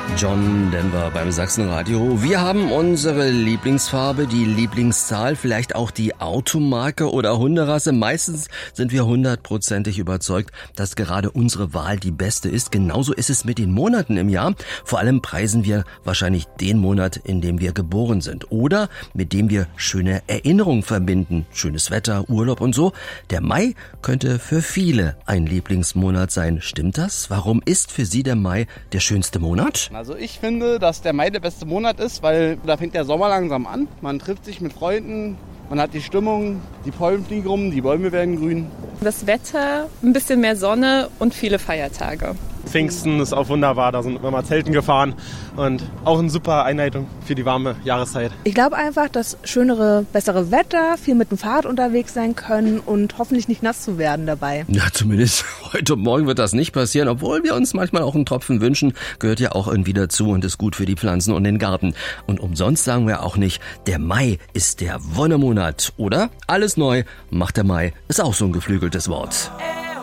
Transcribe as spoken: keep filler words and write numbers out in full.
John Denver beim Sachsenradio. Wir haben unsere Lieblingsfarbe, die Lieblingszahl, vielleicht auch die Automarke oder Hunderasse. Meistens sind wir hundertprozentig überzeugt, dass gerade unsere Wahl die beste ist. Genauso ist es mit den Monaten im Jahr. Vor allem preisen wir wahrscheinlich den Monat, in dem wir geboren sind oder mit dem wir schöne Erinnerungen verbinden. Schönes Wetter, Urlaub und so. Der Mai könnte für viele ein Lieblingsmonat sein. Stimmt das? Warum ist für Sie der Mai der schönste Monat? Also ich finde, dass der Mai der beste Monat ist, weil da fängt der Sommer langsam an. Man trifft sich mit Freunden, man hat die Stimmung, die Pollen fliegen rum, die Bäume werden grün. Das Wetter, ein bisschen mehr Sonne und viele Feiertage. Pfingsten ist auch wunderbar, da sind wir mal Zelten gefahren und auch eine super Einleitung für die warme Jahreszeit. Ich glaube einfach, dass schönere, bessere Wetter, viel mit dem Fahrrad unterwegs sein können und hoffentlich nicht nass zu werden dabei. Ja, zumindest heute und morgen wird das nicht passieren, obwohl wir uns manchmal auch einen Tropfen wünschen, gehört ja auch irgendwie dazu und ist gut für die Pflanzen und den Garten. Und umsonst sagen wir auch nicht, der Mai ist der Wonnemonat, oder? Alles neu macht der Mai, ist auch so ein geflügeltes Wort.